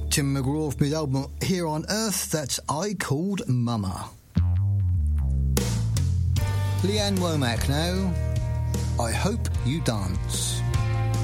Tim McGraw from his album Here on Earth, that's I Called Mama. Leanne Womack now, I Hope You Dance.